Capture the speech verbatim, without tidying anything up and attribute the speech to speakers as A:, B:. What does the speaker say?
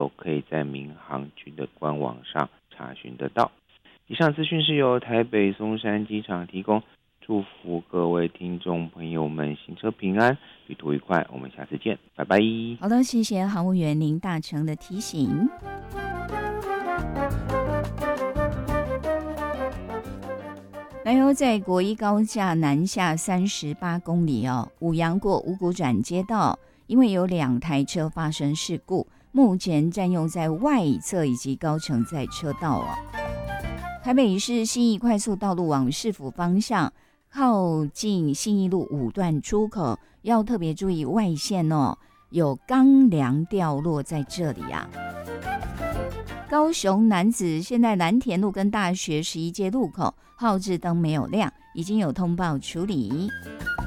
A: 都可以在民航局的官网上查询得到。以上资讯是由台北松山机场提供，祝福各位听众朋友们行车平安，旅途愉快，我们下次见，拜拜。
B: 好的，谢谢航务员林大成的提醒。南邮在国一高架南下三十八公里哦，五羊过五股转接道，因为有两台车发生事故，目前占用在外侧以及高乘载车道哦。台北市信义快速道路往市府方向，靠近信义路五段出口，要特别注意外线哦，有钢梁掉落在这里啊。高雄楠梓现在蓝田路跟大学十一街路口号志灯没有亮，已经有通报处理。